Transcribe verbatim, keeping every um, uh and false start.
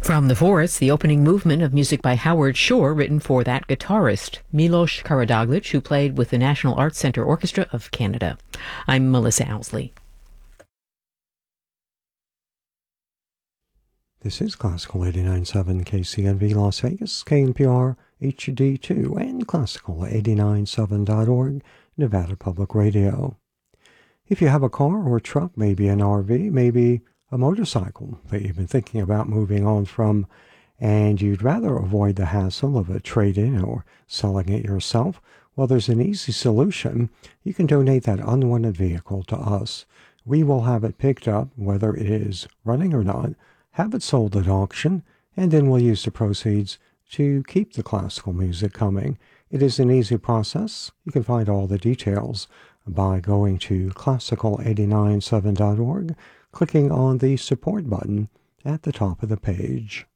From The Forest, the opening movement of music by Howard Shore, written for that guitarist, Milos Karadzic, who played with the National Arts Centre Orchestra of Canada. I'm Melissa Owsley. This is Classical eighty-nine point seven K C N V Las Vegas, K N P R H D two, and Classical eighty nine point seven dot org, Nevada Public Radio. If you have a car or a truck, maybe an R V, maybe a motorcycle that you've been thinking about moving on from, and you'd rather avoid the hassle of a trade-in or selling it yourself, well, there's an easy solution. You can donate that unwanted vehicle to us. We will have it picked up, whether it is running or not, have it sold at auction, and then we'll use the proceeds to keep the classical music coming. It is an easy process. You can find all the details by going to classical eight nine seven dot org, clicking on the support button at the top of the page.